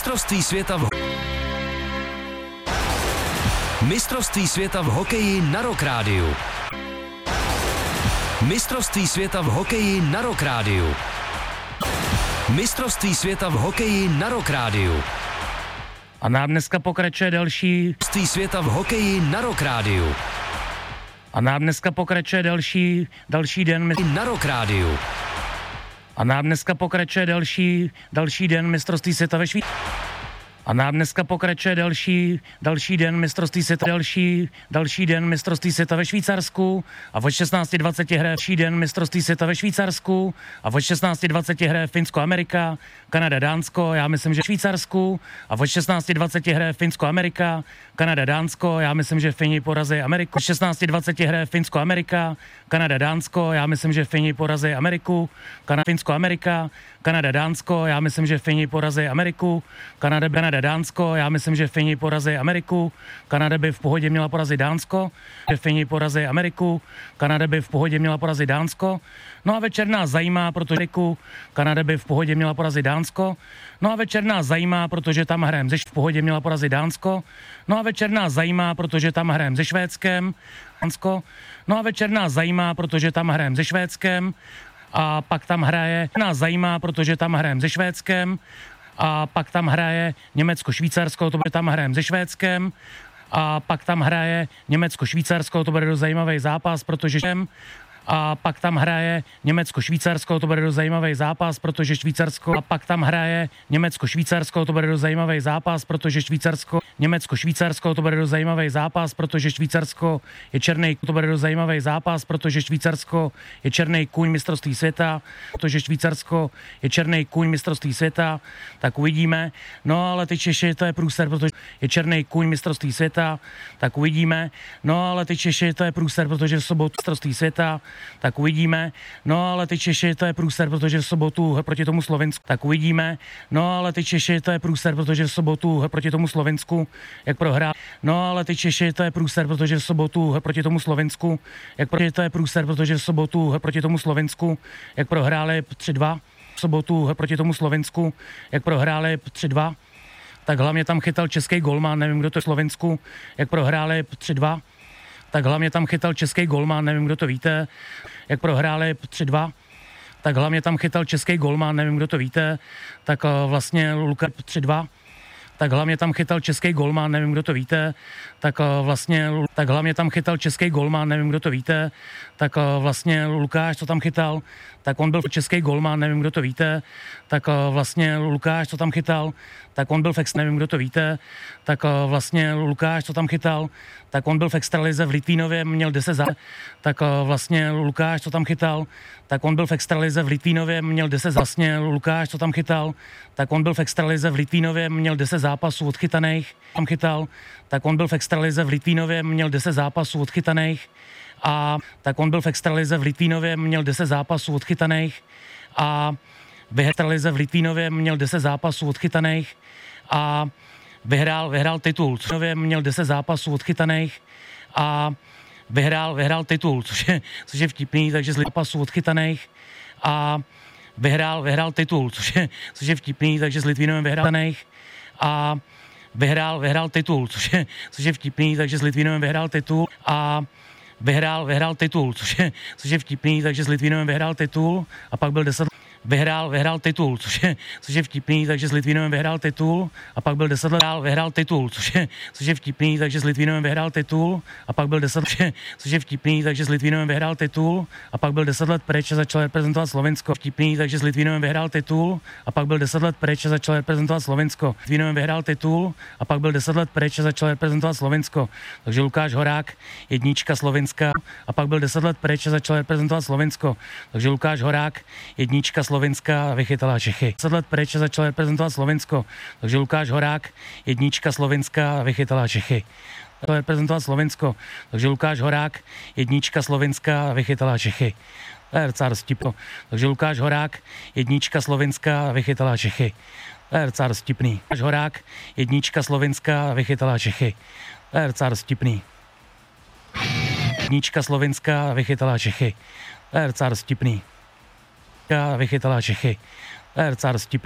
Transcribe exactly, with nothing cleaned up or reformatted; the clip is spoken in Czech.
Mistrovství světa v Mistrovství světa v hokeji na Rock Rádiu. Mistrovství světa v hokeji na Rock Rádiu. Mistrovství světa v hokeji na Rock Rádiu. A nám dneska pokračuje další Mistrovství světa v hokeji na Rock Rádiu. A nám dneska pokračuje další další den Na Rock Rádiu. A nám dneska pokračuje další další den mistrovství světa ve Švý... A nám dneska pokračuje další další den mistrovství světa další další den mistrovství světa ve Švýcarsku a od šestnáct dvacet hraje další den mistrovství světa ve Švýcarsku a od šestnáct dvacet hraje Finsko Amerika, Kanada Dánsko, já myslím, že Švýcarsku a od šestnáct dvacet hraje Finsko Amerika, Kanada Dánsko, já myslím, že Fini porazí Ameriku. Od šestnáct dvacet hraje Finsko Amerika, Kanada Dánsko, já myslím, že Fini porazí Ameriku, Kanada Finsko Amerika, Kanada Dánsko, já myslím, že Fini porazí Ameriku, Kanada Kanada Dánsko, já myslím, že Fini porazí Ameriku, Kanada by v pohodě měla porazit Dánsko, že Fini porazí Ameriku, Kanada by v pohodě měla porazit Dánsko. No a večer nás zajímá, protože Kanada by v pohodě měla porazit Dánsko. No a večer nás zajímá, protože tam hrajeme ze v pohodě měla porazit Dánsko. No a večer nás zajímá, protože tam hrajeme se Švédskem. Dánsko. No a večer nás zajímá, protože tam hrajeme se Švédskem. A pak tam hraje, nás zajímá, protože tam hrajeme se Švédskem. A pak tam hraje Německo-Švýcarsko, to bude tam hrajeme se Švédskem. A pak tam hraje Německo-Švýcarsko, to bude dost zajímavý zápas, protože a pak tam hraje Německo-Švýcarsko, to bude dost zajímavý zápas, protože Švýcarsko a pak tam hraje Německo-Švýcarsko, to bude dost zajímavý zápas, protože Švýcarsko Německo-Švýcarsko, to bude dost zajímavý zápas, protože Švýcarsko je černý, to bude dost zajímavý zápas, protože Švýcarsko je černý kůň mistrovství světa, protože Švýcarsko je černý kůň mistrovství světa, tak uvidíme. No ale ty Češi, to je průser, protože je černý kůň mistrovství světa, tak uvidíme. No ale ty Češi, to je průser, protože v sobotu mistrovství světa, tak uvidíme. No ale ty Češi, to je průser, protože v sobotu proti tomu Slovensku, tak uvidíme. No ale ty Češi, to je průser, protože v sobotu proti tomu Slovensku, jak prohrá. No ale ty Češi, to je průser, protože v sobotu proti tomu Slovensku, jak pro... to je průser, protože v sobotu proti tomu Slovensku, jak prohráli tři dva. V sobotu proti tomu Slovensku, jak prohráli tři dva. Tak hlavně tam chytal český golman, nevím, kdo to je v Slovensku, jak prohráli tři dva. Tak hlavně tam chytal český golman, nevím, kdo to víte, jak prohráli tři dva, tak hlavně tam chytal český golman, nevím, kdo to víte, tak vlastně Luka tři dva, tak hlavně tam chytal český golman, nevím, kdo to víte, tak vlastně, tak hlavně tam chytal český golman, nevím, kdo to víte, tak vlastně Lukáš, co tam chytal, tak on byl český golman, nevím, kdo to víte, tak vlastně Lukáš, co tam chytal, tak on byl v ex, nevím, kdo to víte, tak vlastně Lukáš, co tam chytal, tak on byl v extralize v Litvínově, měl deset za, tak vlastně Lukáš, co tam chytal, tak on byl v extralize v Litvínově, měl deset vlastně Lukáš, co tam chytal, tak on byl v extralize v Litvínově, měl deset zápasů odchytaných, tam chytal, tak on byl v extralize v Litvínově, měl deset zápasů odchytaných a tak on byl v extralize v Litvínově, měl deset zápasů odchytaných a vyhrál v Litvínově, měl deset zápasů odchytaných a vyhrál, vyhrál titul, což měl deset zápasů odchytaných a vyhrál, vyhrál titul, což je, což je vtipný, takže z zápasů odchytaných a vyhrál, vyhrál titul, což je, což je vtipný, takže s Litvínovem vyhrál a vyhrál, vyhrál titul, což je, což je vtipný, takže s Litvínovem vyhrál titul a vyhrál, vyhrál titul, což je, což je vtipný, takže s Litvínovem vyhrál titul a pak byl deset vyhrál, vyhrál titul, což je, což je vtipný, takže s Litvínovem vyhrál titul a pak byl deset let vyhrál titul, což je, což je vtipný, takže s Litvínovem vyhrál titul a pak byl deset let, což je vtipný, takže s Litvínovem vyhrál titul a pak byl deset let pryč a začal reprezentovat Slovensko. Vtipný, takže s Litvínovem vyhrál titul a pak byl deset let pryč a začal reprezentovat Slovensko. Litvínovem vyhrál titul a pak byl deset let pryč a začal reprezentovat Slovensko. Takže Lukáš Horák, jednička Slovenska a pak byl deset let pryč a začal reprezentovat Slovensko. Takže Lukáš Horák, jednička Slovenska a vychytala Čechy. deset let pryč a začal reprezentovat Slovensko. Takže Lukáš Horák, jednička Slovenska a vychytala Čechy. Začal reprezentovat Slovensko. Takže Lukáš Horák, jednička Slovenska a vychytala Čechy. To je docela vtipný. Takže Lukáš Horák, jednička Slovenska a vychytala Čechy. To je docela vtipný. Lukáš Horák, jednička Slovenska a vychytala Čechy. To je docela vtipný. Jednička Slovenska a vychytala Čechy. To je docela vtipný. A vychytala Čechy. To je docela vtipný.